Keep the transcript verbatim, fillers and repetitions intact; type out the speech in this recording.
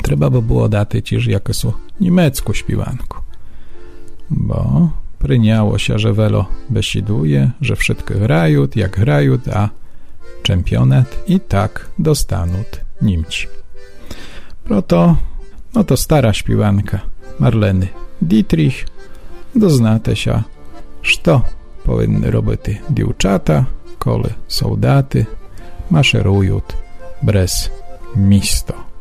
Треба би було дати ті ж якусь німецьку śpiewanku, bo pryniało się, że welo besiduje, że wszystko grają, jak grają, a czempionat i tak dostaną Niemci. Proto, no to stara śpiewanka Marleny Dietrich, doznate się, co powinny robić dziewczata, kole soldaty maszerują brez misto.